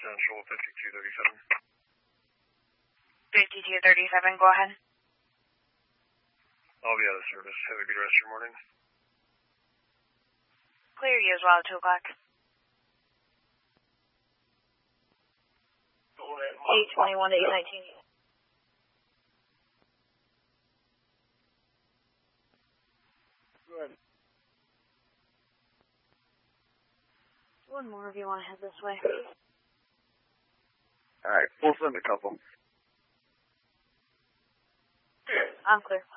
Central 5237. 5237, go ahead. I'll be out of service. Have a good rest of your morning. Clear you as well, 2 o'clock. 821 to 819. Good. One more if you want to head this way. Alright, we'll send a couple. I'm clear.